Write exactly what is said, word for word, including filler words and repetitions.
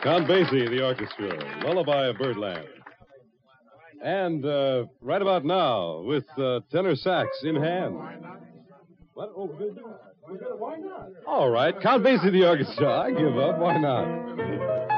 Count Basie, the orchestra, Lullaby of Birdland. And uh, right about now, with uh, tenor sax in hand. What? Oh, good. Why not? All right, Count Basie, the orchestra. I give up. Why not?